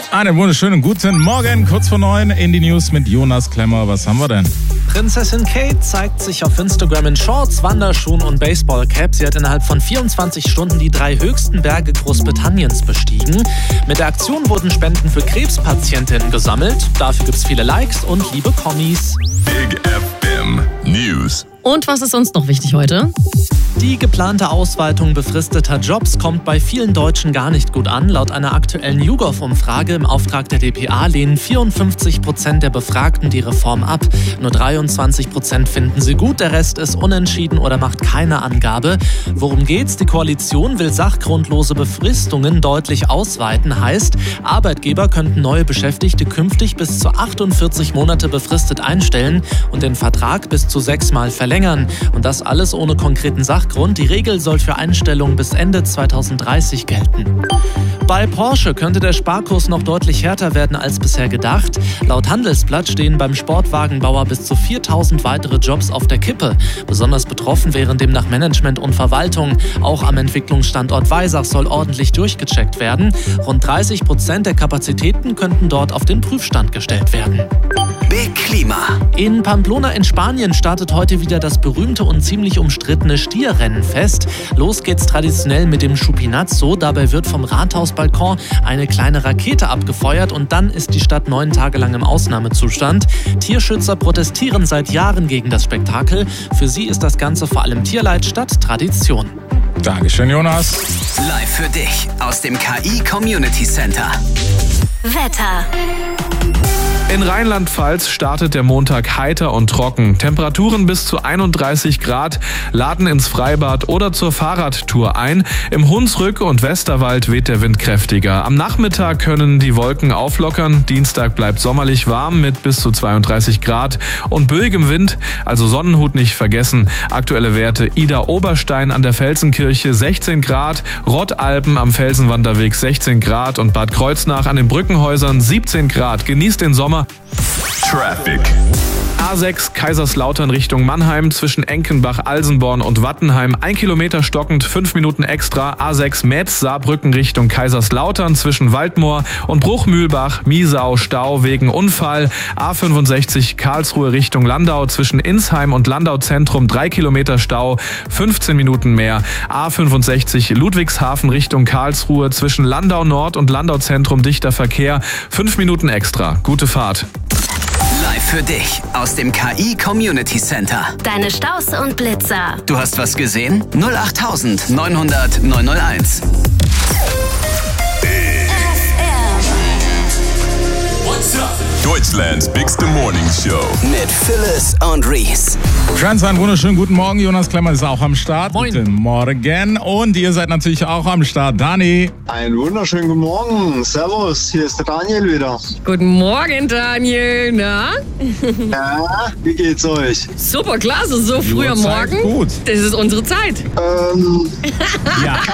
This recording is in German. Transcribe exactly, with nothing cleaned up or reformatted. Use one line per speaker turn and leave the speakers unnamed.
Einen wunderschönen guten Morgen, kurz vor neun in die News mit Jonas Klemmer. Was haben wir denn?
Prinzessin Kate zeigt sich auf Instagram in Shorts, Wanderschuhen und Baseballcap. Sie hat innerhalb von vierundzwanzig Stunden die drei höchsten Berge Großbritanniens bestiegen. Mit der Aktion wurden Spenden für Krebspatientinnen gesammelt. Dafür gibt's viele Likes und liebe Kommis.
Big F M News.
Und was ist sonst noch wichtig heute?
Die geplante Ausweitung befristeter Jobs kommt bei vielen Deutschen gar nicht gut an. Laut einer aktuellen YouGov-Umfrage im Auftrag der D P A lehnen vierundfünfzig Prozent der Befragten die Reform ab. Nur dreiundzwanzig Prozent finden sie gut, der Rest ist unentschieden oder macht keine Angabe. Worum geht's? Die Koalition will sachgrundlose Befristungen deutlich ausweiten. Heißt, Arbeitgeber könnten neue Beschäftigte künftig bis zu achtundvierzig Monate befristet einstellen und den Vertrag bis zu sechsmal verlängern. Und das alles ohne konkreten Sachgrund. Die Regel soll für Einstellungen bis Ende zweitausenddreißig gelten. Bei Porsche könnte der Sparkurs noch deutlich härter werden als bisher gedacht. Laut Handelsblatt stehen beim Sportwagenbauer bis zu viertausend weitere Jobs auf der Kippe. Besonders betroffen wären demnach Management und Verwaltung. Auch am Entwicklungsstandort Weisach soll ordentlich durchgecheckt werden. Rund dreißig Prozent der Kapazitäten könnten dort auf den Prüfstand gestellt werden.
Big Klima.
In Pamplona in Spanien startet heute wieder das berühmte und ziemlich umstrittene Stierrennenfest. Los geht's traditionell mit dem Chupinazo. Dabei wird vom Rathausbalkon eine kleine Rakete abgefeuert und dann ist die Stadt neun Tage lang im Ausnahmezustand. Tierschützer protestieren seit Jahren gegen das Spektakel. Für sie ist das Ganze vor allem Tierleid statt Tradition.
Dankeschön, Jonas.
Live für dich aus dem K I Community Center.
Wetter.
In Rheinland-Pfalz startet der Montag heiter und trocken. Temperaturen bis zu einunddreißig Grad, laden ins Freibad oder zur Fahrradtour ein. Im Hunsrück und Westerwald weht der Wind kräftiger. Am Nachmittag können die Wolken auflockern. Dienstag bleibt sommerlich warm mit bis zu zweiunddreißig Grad und böigem Wind, also Sonnenhut nicht vergessen. Aktuelle Werte: Ida-Oberstein an der Felsenkirche sechzehn Grad, Rottalpen am Felsenwanderweg sechzehn Grad und Bad Kreuznach an den Brückenhäusern siebzehn Grad. Genießt den Sommer.
Traffic.
A sechs Kaiserslautern Richtung Mannheim zwischen Enkenbach, Alsenborn und Wattenheim. Ein Kilometer stockend, fünf Minuten extra. A sechs Metz-Saarbrücken Richtung Kaiserslautern zwischen Waldmoor und Bruchmühlbach. Miesau, Stau wegen Unfall. A fünfundsechzig Karlsruhe Richtung Landau zwischen Insheim und Landau Zentrum. Drei Kilometer Stau, fünfzehn Minuten mehr. A fünfundsechzig Ludwigshafen Richtung Karlsruhe zwischen Landau Nord und Landau Zentrum dichter Verkehr. Fünf Minuten extra. Gute Fahrt.
Live für dich aus dem K I Community Center.
Deine Staus und Blitzer.
Du hast was gesehen? null acht neunhundert neunhunderteins.
Deutschlands bigste Morning Show.
Mit Phyllis und Reese.
Friends, einen wunderschönen guten Morgen. Jonas Klemmer ist auch am Start.
Moin.
Guten Morgen. Und ihr seid natürlich auch am Start. Dani.
Einen wunderschönen guten Morgen. Servus, hier ist der Daniel wieder.
Guten Morgen, Daniel. Na?
Ja, wie geht's euch?
Super klasse, so früh am
Uhrzeit
Morgen.
gut.
Das ist unsere Zeit.
Ähm,
Ja.